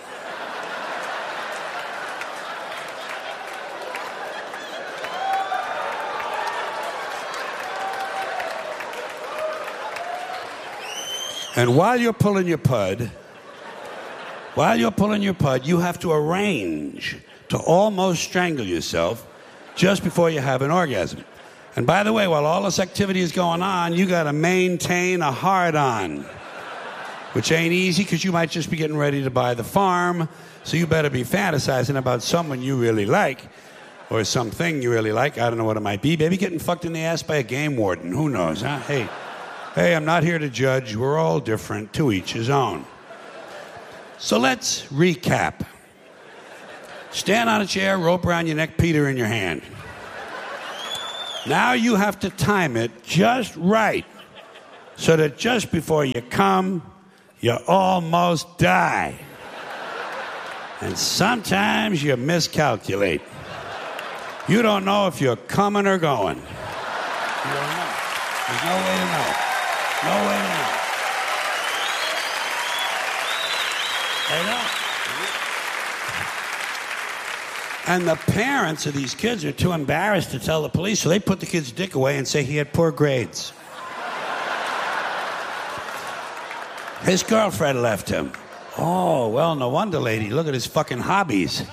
And while you're pulling your pud, you have to arrange to almost strangle yourself just before you have an orgasm. And by the way, while all this activity is going on, you got to maintain a hard-on, which ain't easy because you might just be getting ready to buy the farm, so you better be fantasizing about someone you really like or something you really like. I don't know what it might be. Maybe getting fucked in the ass by a game warden. Who knows, huh? Hey, I'm not here to judge. We're all different, to each his own. So let's recap. Stand on a chair, rope around your neck, Peter in your hand. Now you have to time it just right so that just before you come, you almost die. And sometimes you miscalculate. You don't know if you're coming or going. You don't know. There's no way to know. No way to know. I know. And the parents of these kids are too embarrassed to tell the police, so they put the kid's dick away and say he had poor grades. His girlfriend left him. Oh, well, no wonder, lady. Look at his fucking hobbies.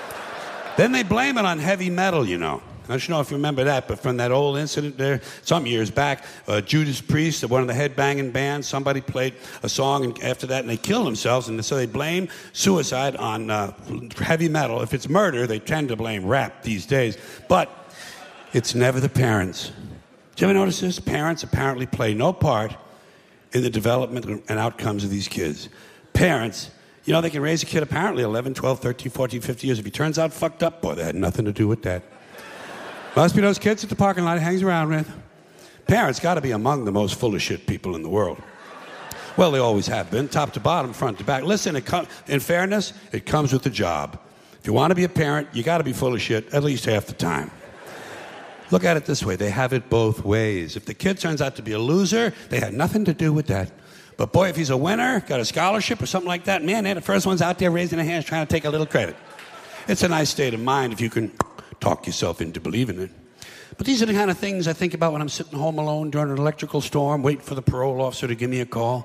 Then they blame it on heavy metal, you know. I don't know if you remember that, but from that old incident there, some years back, Judas Priest, one of the headbanging bands, somebody played a song and after that, and they killed themselves, and so they blame suicide on heavy metal. If it's murder, they tend to blame rap these days, but it's never the parents. Did you ever notice this? Parents apparently play no part in the development and outcomes of these kids. Parents, you know, they can raise a kid apparently 11, 12, 13, 14, 15 years. If he turns out fucked up, boy, they had nothing to do with that. Must be those kids at the parking lot he hangs around with. Parents got to be among the most full of shit people in the world. Well, they always have been, top to bottom, front to back. Listen, in fairness, it comes with the job. If you want to be a parent, you got to be full of shit at least half the time. Look at it this way. They have it both ways. If the kid turns out to be a loser, they had nothing to do with that. But boy, if he's a winner, got a scholarship or something like that, man, they're the first ones out there raising their hands trying to take a little credit. It's a nice state of mind if you can talk yourself into believing it. But these are the kind of things I think about when I'm sitting home alone during an electrical storm, waiting for the parole officer to give me a call.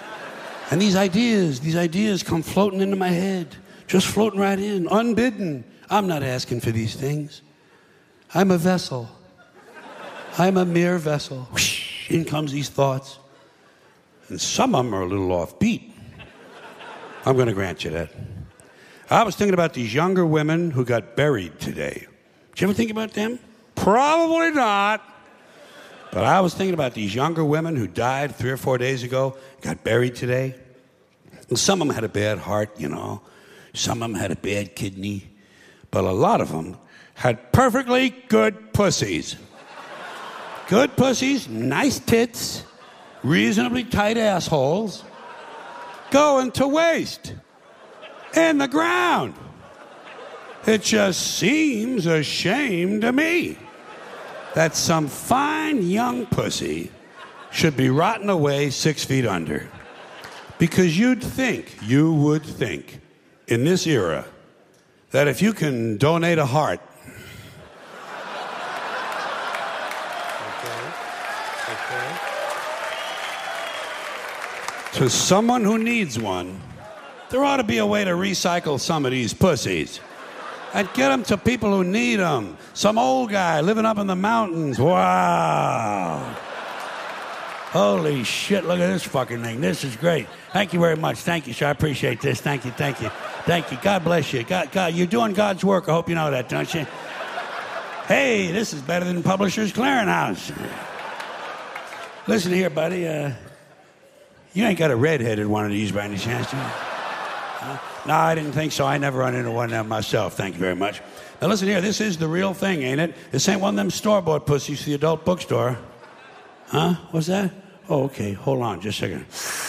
And these ideas come floating into my head, just floating right in, unbidden. I'm not asking for these things. I'm a vessel. I'm a mere vessel. Whoosh, in comes these thoughts. And some of them are a little offbeat. I'm going to grant you that. I was thinking about these younger women who got buried today. Did you ever think about them? Probably not. But I was thinking about these younger women who died 3 or 4 days ago, got buried today. And some of them had a bad heart, you know. Some of them had a bad kidney. But a lot of them had perfectly good pussies. Good pussies, nice tits, reasonably tight assholes, going to waste in the ground. It just seems a shame to me that some fine young pussy should be rotting away 6 feet under. Because you would think, in this era, that if you can donate a heart, to someone who needs one, there ought to be a way to recycle some of these pussies and get them to people who need them. Some old guy living up in the mountains. Wow. Holy shit, look at this fucking thing. This is great. Thank you very much. Thank you, sir. I appreciate this. Thank you, thank you. Thank you. God bless you. God, you're doing God's work. I hope you know that, don't you? Hey, this is better than Publishers Clearinghouse. Listen here, buddy. You ain't got a red-headed one of these by any chance, do you? No, I didn't think so. I never run into one of them myself. Thank you very much. Now, listen here. This is the real thing, ain't it? This ain't one of them store-bought pussies to the adult bookstore. Huh? What's that? Oh, okay. Hold on just a second.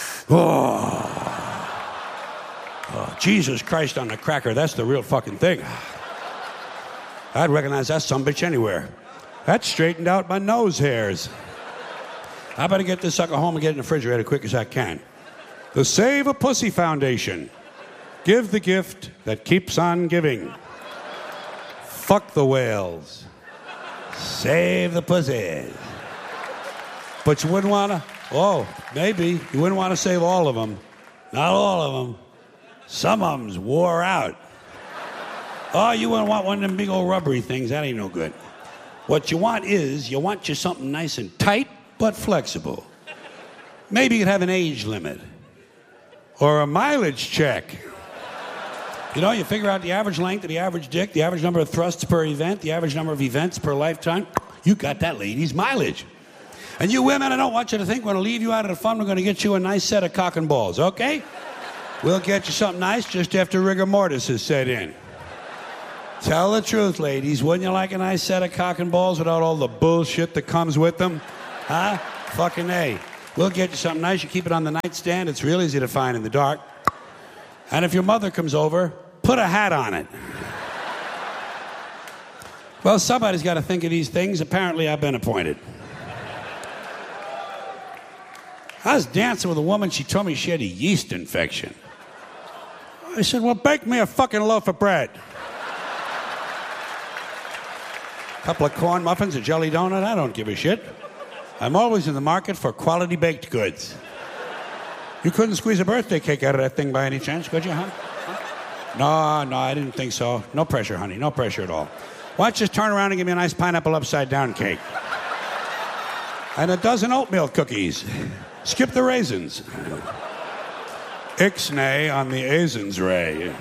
Oh, Jesus Christ on the cracker. That's the real fucking thing. I'd recognize that sumbitch anywhere. That straightened out my nose hairs. I better get this sucker home and get it in the refrigerator as quick as I can. The Save a Pussy Foundation. Give the gift that keeps on giving. Fuck the whales. Save the pussies. But you wouldn't want to, maybe. You wouldn't want to save all of them. Not all of them. Some of them's wore out. Oh, you wouldn't want one of them big old rubbery things. That ain't no good. What you want is, you want you something nice and tight, but flexible. Maybe you'd have an age limit. Or a mileage check. You know, you figure out the average length of the average dick, the average number of thrusts per event, the average number of events per lifetime. You got that lady's mileage. And you women, I don't want you to think we're going to leave you out of the fun. We're going to get you a nice set of cock and balls, okay? We'll get you something nice just after rigor mortis is set in. Tell the truth, ladies. Wouldn't you like a nice set of cock and balls without all the bullshit that comes with them? Huh? Fucking A. We'll get you something nice. You keep it on the nightstand. It's real easy to find in the dark. And if your mother comes over, put a hat on it. Well, somebody's got to think of these things. Apparently, I've been appointed. I was dancing with a woman. She told me she had a yeast infection. I said, well, bake me a fucking loaf of bread. A couple of corn muffins, a jelly donut. I don't give a shit. I'm always in the market for quality baked goods. You couldn't squeeze a birthday cake out of that thing by any chance, could you, huh? No, I didn't think so. No pressure, honey. No pressure at all. Why don't you just turn around and give me a nice pineapple upside-down cake? And a dozen oatmeal cookies. Skip the raisins. Ixnay on the Azens Ray.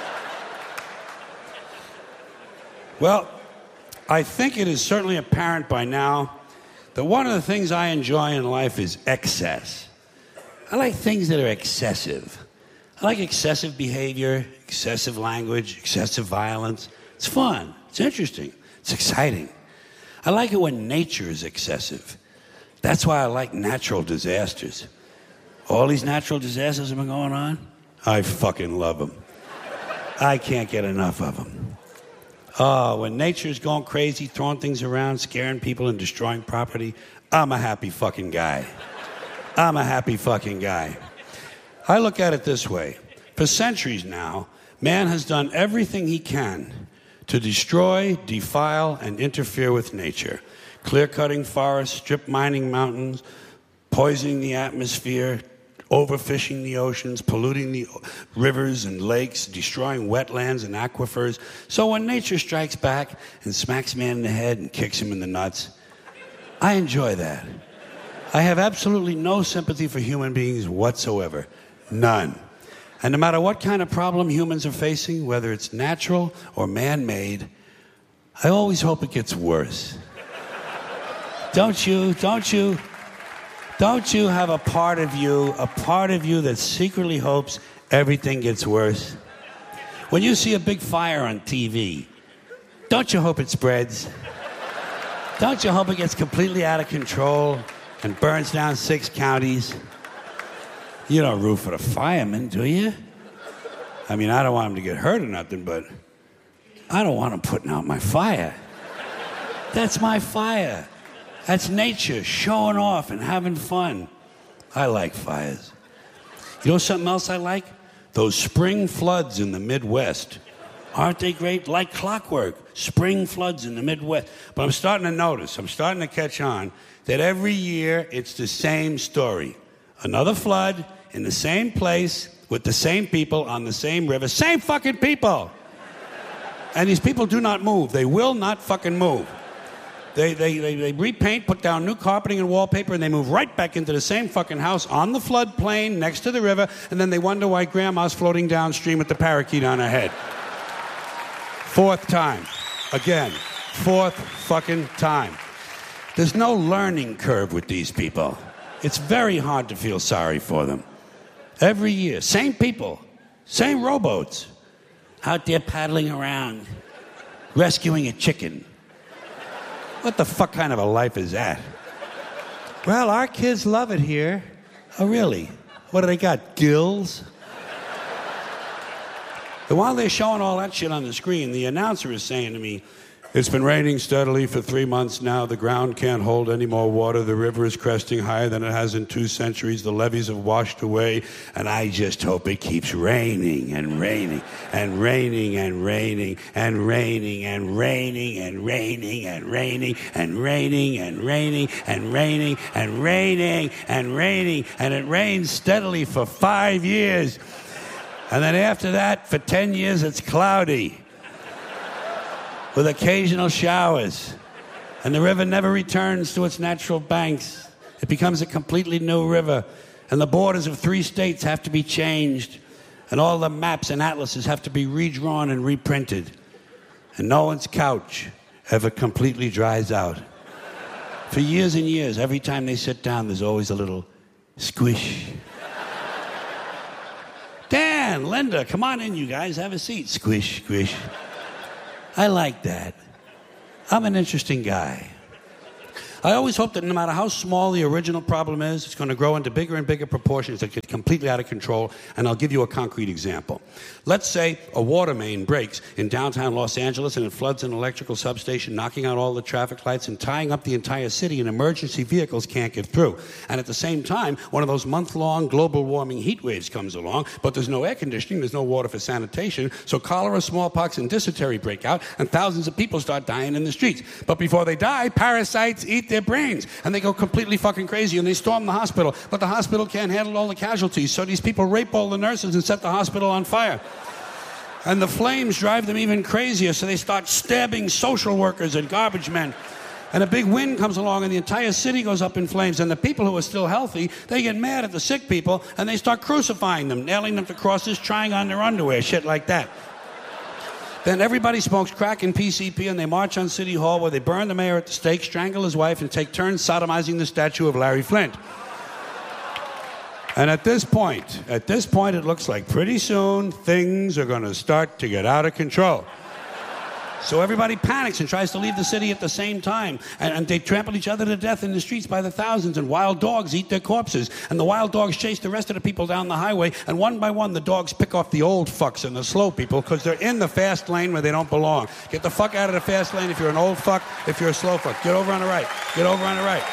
Well, I think it is certainly apparent by now that one of the things I enjoy in life is excess. I like things that are excessive. I like excessive behavior, excessive language, excessive violence. It's fun. It's interesting. It's exciting. I like it when nature is excessive. That's why I like natural disasters. All these natural disasters have been going on. I fucking love them. I can't get enough of them. Oh, when nature's going crazy, throwing things around, scaring people and destroying property, I'm a happy fucking guy. I'm a happy fucking guy. I look at it this way. For centuries now, man has done everything he can to destroy, defile, and interfere with nature. Clear-cutting forests, strip mining mountains, poisoning the atmosphere, overfishing the oceans, polluting the rivers and lakes, destroying wetlands and aquifers. So when nature strikes back and smacks man in the head and kicks him in the nuts, I enjoy that. I have absolutely no sympathy for human beings whatsoever. None. And no matter what kind of problem humans are facing, whether it's natural or man-made, I always hope it gets worse. Don't you have a part of you that secretly hopes everything gets worse? When you see a big fire on TV, don't you hope it spreads? Don't you hope it gets completely out of control and burns down 6 counties? You don't root for the firemen, do you? I mean, I don't want them to get hurt or nothing, but I don't want them putting out my fire. That's my fire. That's nature showing off and having fun. I like fires. You know something else I like? Those spring floods in the Midwest. Aren't they great? Like clockwork. Spring floods in the Midwest. But I'm starting to notice, I'm starting to catch on, that every year it's the same story. Another flood in the same place with the same people on the same river. Same fucking people! And these people do not move. They will not fucking move. They repaint, put down new carpeting and wallpaper, and they move right back into the same fucking house on the floodplain next to the river, and then they wonder why grandma's floating downstream with the parakeet on her head. 4th time. Again. 4th fucking time. There's no learning curve with these people. It's very hard to feel sorry for them. Every year, same people, same rowboats, out there paddling around, rescuing a chicken. What the fuck kind of a life is that? Well, our kids love it here. Oh, really? What do they got, gills? And while they're showing all that shit on the screen, the announcer is saying to me, it's been raining steadily for 3 months now. The ground can't hold any more water. The river is cresting higher than it has in 2 centuries. The levees have washed away. And I just hope it keeps raining and raining and raining and raining and raining and raining and raining and raining and raining and raining and raining and raining and raining. And it rains steadily for 5 years. And then after that, for 10 years, it's cloudy. with occasional showers. And the river never returns to its natural banks. It becomes a completely new river. And the borders of 3 states have to be changed. And all the maps and atlases have to be redrawn and reprinted. And no one's couch ever completely dries out. For years and years, every time they sit down, there's always a little squish. Dan, Linda, come on in, you guys. Have a seat. Squish, squish. I like that. I'm an interesting guy. I always hope that no matter how small the original problem is, it's going to grow into bigger and bigger proportions that get completely out of control. And I'll give you a concrete example. Let's say a water main breaks in downtown Los Angeles and it floods an electrical substation, knocking out all the traffic lights and tying up the entire city, and emergency vehicles can't get through. And at the same time, one of those month-long global warming heat waves comes along, but there's no air conditioning, there's no water for sanitation, so cholera, smallpox, and dysentery break out, and thousands of people start dying in the streets. But before they die, parasites eat their brains, and they go completely fucking crazy, and they storm the hospital, but the hospital can't handle all the casualties, so these people rape all the nurses and set the hospital on fire. And the flames drive them even crazier, so they start stabbing social workers and garbage men. And a big wind comes along, and the entire city goes up in flames, and the people who are still healthy, they get mad at the sick people, and they start crucifying them, nailing them to crosses, trying on their underwear, shit like that. Then everybody smokes crack and PCP, and they march on City Hall where they burn the mayor at the stake, strangle his wife, and take turns sodomizing the statue of Larry Flint. And at this point, it looks like pretty soon things are going to start to get out of control. So everybody panics and tries to leave the city at the same time. And they trample each other to death in the streets by the thousands, and wild dogs eat their corpses. And the wild dogs chase the rest of the people down the highway, and one by one the dogs pick off the old fucks and the slow people because they're in the fast lane where they don't belong. Get the fuck out of the fast lane if you're an old fuck, if you're a slow fuck. Get over on the right. Get over on the right.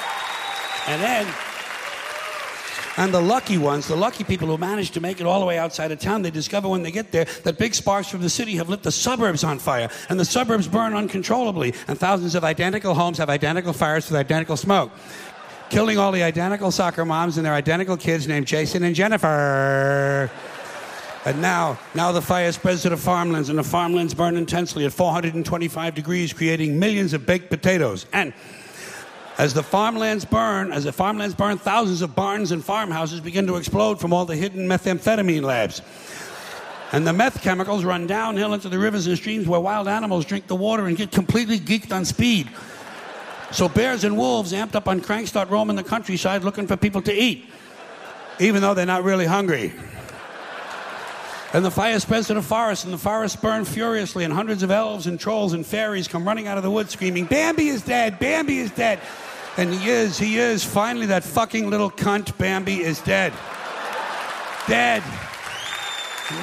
And the lucky ones, the lucky people who manage to make it all the way outside of town, they discover when they get there that big sparks from the city have lit the suburbs on fire, and the suburbs burn uncontrollably, and thousands of identical homes have identical fires with identical smoke, killing all the identical soccer moms and their identical kids named Jason and Jennifer. And now the fire spreads to the farmlands, and the farmlands burn intensely at 425 degrees, creating millions of baked potatoes. And as the farmlands burn, thousands of barns and farmhouses begin to explode from all the hidden methamphetamine labs. And the meth chemicals run downhill into the rivers and streams where wild animals drink the water and get completely geeked on speed. So bears and wolves, amped up on crank, start roaming the countryside looking for people to eat, even though they're not really hungry. And the fire spreads to the forest, and the forests burn furiously, and hundreds of elves and trolls and fairies come running out of the woods screaming, "Bambi is dead! Bambi is dead!" And he is. Finally, that fucking little cunt, Bambi, is dead. Dead. And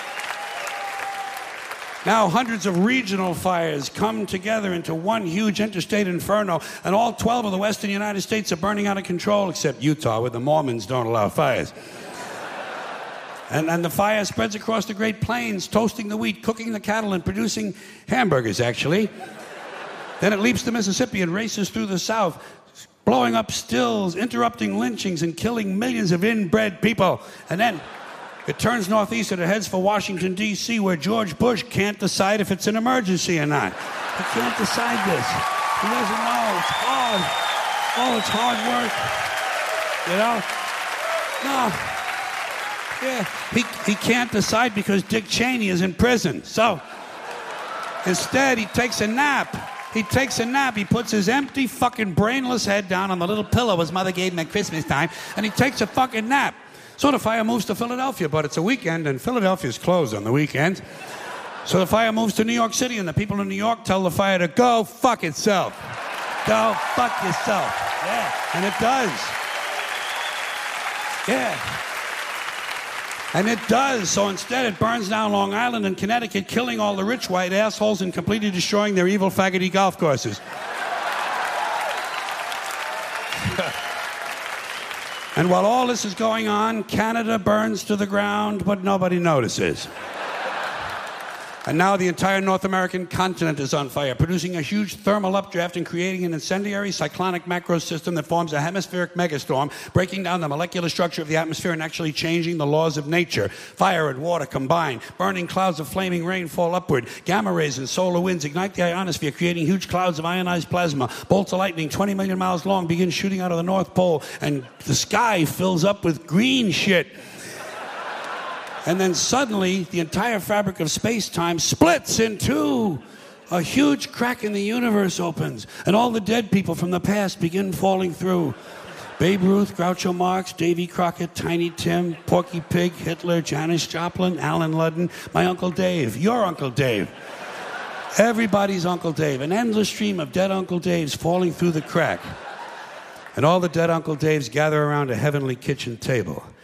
now hundreds of regional fires come together into one huge interstate inferno, and all 12 of the western United States are burning out of control, except Utah, where the Mormons don't allow fires. And the fire spreads across the Great Plains, toasting the wheat, cooking the cattle, and producing hamburgers, actually. Then it leaps the Mississippi and races through the South, blowing up stills, interrupting lynchings, and killing millions of inbred people. And then it turns northeast and it heads for Washington, D.C., where George Bush can't decide if it's an emergency or not. He can't decide this. He doesn't know. It's hard. Oh, it's hard work. You know? No. Yeah, he can't decide because Dick Cheney is in prison. So instead, he takes a nap. He puts his empty, fucking brainless head down on the little pillow his mother gave him at Christmas time, and he takes a fucking nap. So the fire moves to Philadelphia, but it's a weekend, and Philadelphia's closed on the weekends. So the fire moves to New York City, and the people in New York tell the fire to go fuck itself. Go fuck yourself. Yeah, and it does. Yeah. And it does. So instead, it burns down Long Island and Connecticut, killing all the rich white assholes and completely destroying their evil faggoty golf courses. And while all this is going on, Canada burns to the ground, but nobody notices. And now the entire North American continent is on fire, producing a huge thermal updraft and creating an incendiary cyclonic macro system that forms a hemispheric megastorm, breaking down the molecular structure of the atmosphere and actually changing the laws of nature. Fire and water combine, burning clouds of flaming rain fall upward. Gamma rays and solar winds ignite the ionosphere, creating huge clouds of ionized plasma. Bolts of lightning 20 million miles long begin shooting out of the North Pole, and the sky fills up with green shit. And then suddenly, the entire fabric of space-time splits in two. A huge crack in the universe opens, and all the dead people from the past begin falling through. Babe Ruth, Groucho Marx, Davy Crockett, Tiny Tim, Porky Pig, Hitler, Janis Joplin, Alan Ludden, my Uncle Dave, your Uncle Dave. Everybody's Uncle Dave. An endless stream of dead Uncle Daves falling through the crack. And all the dead Uncle Daves gather around a heavenly kitchen table.